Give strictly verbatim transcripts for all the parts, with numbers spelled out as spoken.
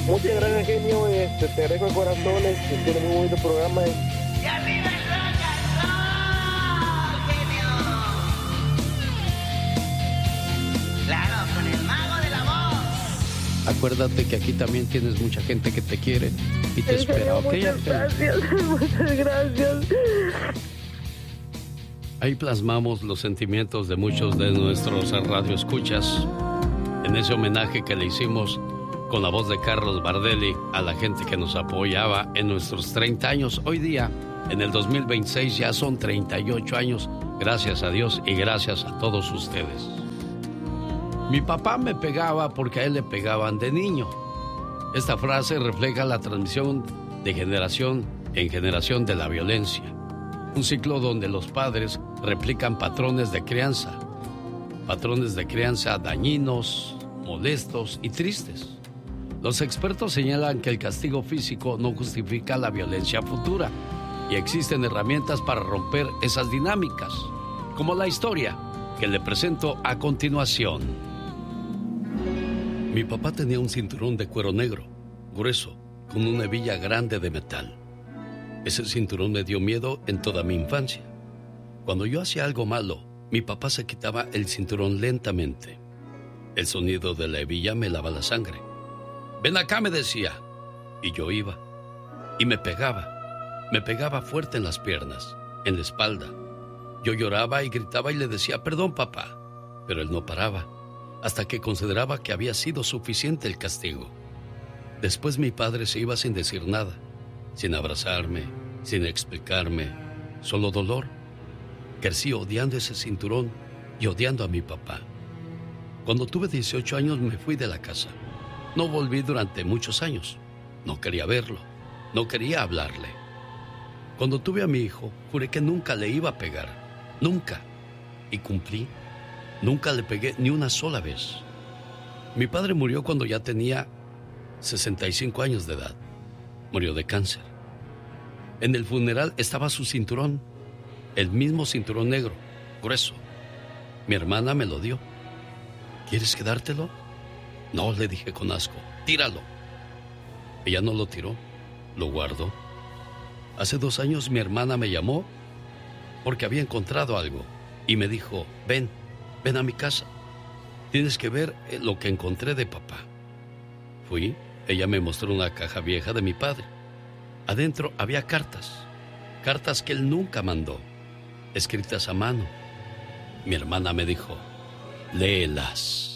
Muchas gracias, genio. Este, te agradezco de corazón. Este, tiene muy bonito programa. ¡Y arriba el rock and roll, genio! Claro, con el mago de la voz. Acuérdate que aquí también tienes mucha gente que te quiere y te espera, ¿ok? Muchas gracias, muchas gracias. Ahí plasmamos los sentimientos de muchos de nuestros radioescuchas en ese homenaje que le hicimos con la voz de Carlos Bardelli a la gente que nos apoyaba en nuestros treinta años. Hoy día, en el dos mil veintiséis, ya son treinta y ocho años, gracias a Dios y gracias a todos ustedes. Mi papá me pegaba porque a él le pegaban de niño. Esta frase refleja la transmisión de generación en generación de la violencia. Un ciclo donde los padres replican patrones de crianza. Patrones de crianza dañinos, molestos y tristes. Los expertos señalan que el castigo físico no justifica la violencia futura y existen herramientas para romper esas dinámicas, como la historia que le presento a continuación. Mi papá tenía un cinturón de cuero negro, grueso, con una hebilla grande de metal. Ese cinturón me dio miedo en toda mi infancia. Cuando yo hacía algo malo, mi papá se quitaba el cinturón lentamente. El sonido de la hebilla me lava la sangre. Ven acá, me decía. Y yo iba. Y me pegaba. Me pegaba fuerte en las piernas, en la espalda. Yo lloraba y gritaba y le decía, perdón, papá. Pero él no paraba, hasta que consideraba que había sido suficiente el castigo. Después mi padre se iba sin decir nada, sin abrazarme, sin explicarme, solo dolor. Crecí odiando ese cinturón y odiando a mi papá. Cuando tuve dieciocho años me fui de la casa. No volví durante muchos años. No quería verlo, no quería hablarle. Cuando tuve a mi hijo, juré que nunca le iba a pegar, nunca. Y cumplí. Nunca le pegué ni una sola vez. Mi padre murió cuando ya tenía sesenta y cinco años de edad. Murió de cáncer. En el funeral estaba su cinturón, el mismo cinturón negro, grueso. Mi hermana me lo dio. ¿Quieres quedártelo? No, le dije con asco. Tíralo. Ella no lo tiró, lo guardó. Hace dos años mi hermana me llamó porque había encontrado algo y me dijo, ven, ven a mi casa. Tienes que ver lo que encontré de papá. Fui, ella me mostró una caja vieja de mi padre. Adentro había cartas, cartas que él nunca mandó, escritas a mano. Mi hermana me dijo, léelas.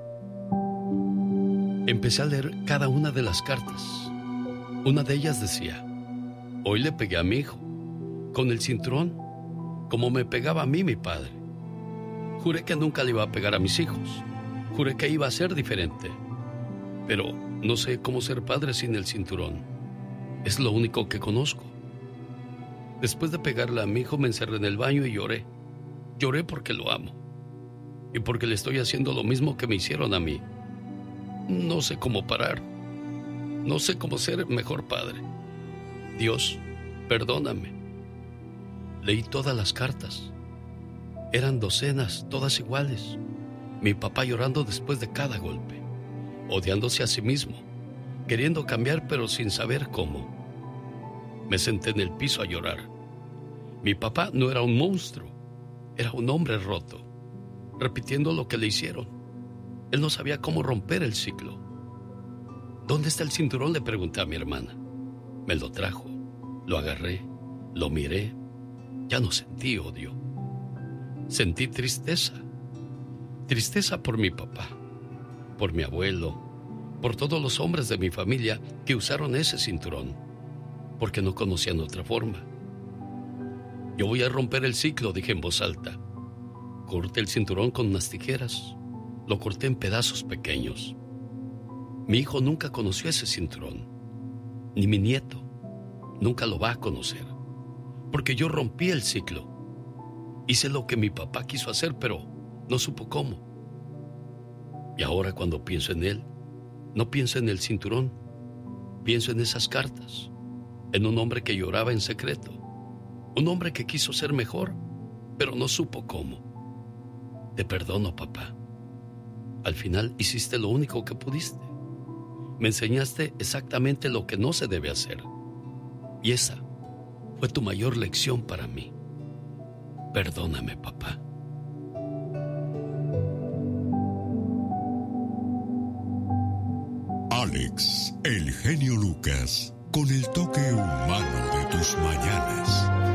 Empecé a leer cada una de las cartas. Una de ellas decía, hoy le pegué a mi hijo, con el cinturón, como me pegaba a mí mi padre. Juré que nunca le iba a pegar a mis hijos. Juré que iba a ser diferente. Pero no sé cómo ser padre sin el cinturón. Es lo único que conozco. Después de pegarle a mi hijo me encerré en el baño y lloré. Lloré porque lo amo. Y porque le estoy haciendo lo mismo que me hicieron a mí. No sé cómo parar. No sé cómo ser mejor padre. Dios, perdóname. Leí todas las cartas. Eran docenas, todas iguales. Mi papá llorando después de cada golpe, odiándose a sí mismo, queriendo cambiar pero sin saber cómo. Me senté en el piso a llorar. Mi papá no era un monstruo, era un hombre roto, repitiendo lo que le hicieron. Él no sabía cómo romper el ciclo. ¿Dónde está el cinturón?, le pregunté a mi hermana. Me lo trajo, lo agarré, lo miré. Ya no sentí odio. Sentí tristeza. Tristeza por mi papá, por mi abuelo, por todos los hombres de mi familia que usaron ese cinturón, porque no conocían otra forma. Yo voy a romper el ciclo, dije en voz alta. Corté el cinturón con unas tijeras. Lo corté en pedazos pequeños. Mi hijo nunca conoció ese cinturón, ni mi nieto nunca lo va a conocer, porque yo rompí el ciclo. Hice lo que mi papá quiso hacer, pero no supo cómo. Y ahora cuando pienso en él, no pienso en el cinturón, pienso en esas cartas, en un hombre que lloraba en secreto, un hombre que quiso ser mejor, pero no supo cómo. Te perdono, papá. Al final hiciste lo único que pudiste. Me enseñaste exactamente lo que no se debe hacer. Y esa fue tu mayor lección para mí. Perdóname, papá. Alex, el genio Lucas, con el toque humano de tus mañanas.